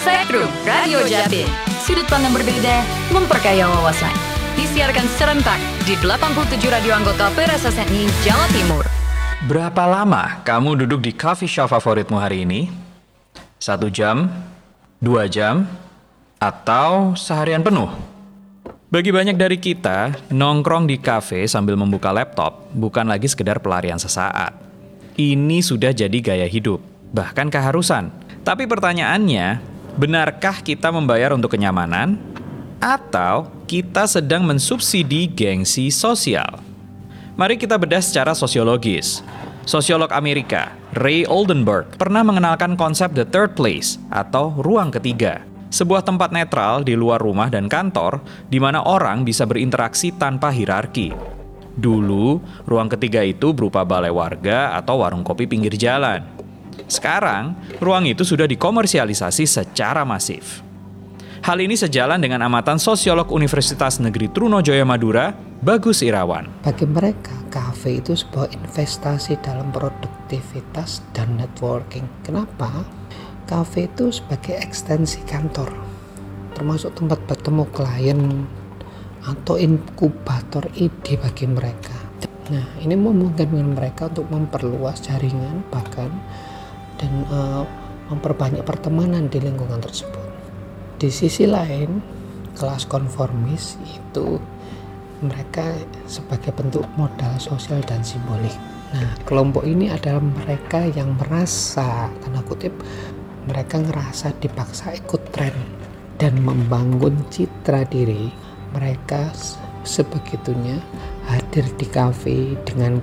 Spektrum Radio Jatim. Sudut pandang berbeda, memperkaya wawasan. Disiarkan serentak di 87 radio anggota PRSSNI Jawa Timur. Berapa lama kamu duduk di coffee shop favoritmu hari ini? 1 jam? 2 jam? Atau seharian penuh? Bagi banyak dari kita, nongkrong di kafe sambil membuka laptop bukan lagi sekedar pelarian sesaat. Ini sudah jadi gaya hidup, bahkan keharusan. Tapi pertanyaannya, benarkah kita membayar untuk kenyamanan? Atau kita sedang mensubsidi gengsi sosial? Mari kita bedah secara sosiologis. Sosiolog Amerika, Ray Oldenburg, pernah mengenalkan konsep the third place atau ruang ketiga. Sebuah tempat netral di luar rumah dan kantor di mana orang bisa berinteraksi tanpa hierarki. Dulu, ruang ketiga itu berupa balai warga atau warung kopi pinggir jalan. Sekarang, ruang itu sudah dikomersialisasi secara masif. Hal ini sejalan dengan amatan sosiolog Universitas Negeri Trunojoyo Madura, Bagus Irawan. Bagi mereka, kafe itu sebuah investasi dalam produktivitas dan networking. Kenapa? Kafe itu sebagai ekstensi kantor, termasuk tempat bertemu klien atau inkubator ide bagi mereka. Nah, ini memungkinkan mereka untuk memperluas jaringan bahkan dan memperbanyak pertemanan di lingkungan tersebut. Di sisi lain, kelas konformis itu mereka sebagai bentuk modal sosial dan simbolik. Nah, kelompok ini adalah mereka yang merasa, tanda kutip, mereka ngerasa dipaksa ikut tren dan membangun citra diri. Mereka sebegitunya hadir di kafe dengan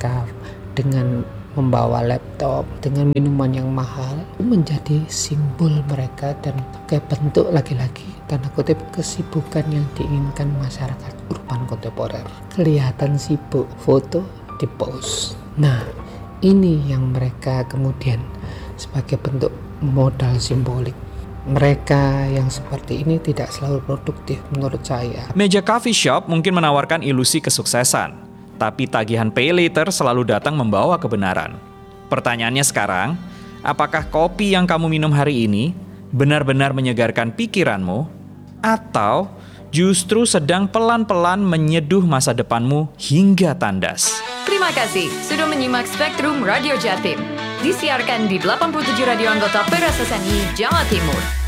membawa laptop, dengan minuman yang mahal, menjadi simbol mereka dan kayak bentuk lagi-lagi tanda kutip kesibukan yang diinginkan masyarakat urban kontemporer. Kelihatan sibuk, foto di-post. Nah, ini yang mereka kemudian sebagai bentuk modal simbolik. Mereka yang seperti ini tidak selalu produktif menurut saya. Meja coffee shop mungkin menawarkan ilusi kesuksesan. Tapi tagihan pay later selalu datang membawa kebenaran. Pertanyaannya sekarang, apakah kopi yang kamu minum hari ini benar-benar menyegarkan pikiranmu? Atau justru sedang pelan-pelan menyeduh masa depanmu hingga tandas? Terima kasih sudah menyimak Spektrum Radio Jatim. Disiarkan di 87 radio anggota PRSSNI Jawa Timur.